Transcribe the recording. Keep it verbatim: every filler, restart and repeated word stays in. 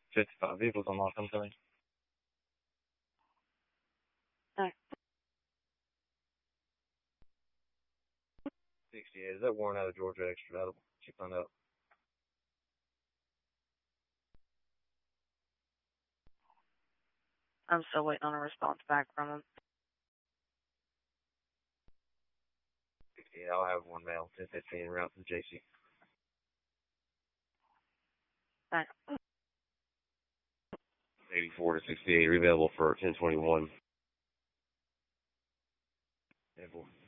fifty-five vehicles unlocked, I'm telling you. Alright. sixty-eight, is that warrant out of Georgia extraditable? She found out. I'm still waiting on a response back from him. sixty-eight, I'll have one mail, ten fifteen, route to J C. Alright. eighty-four to sixty-eight, available for ten twenty-one. ten four.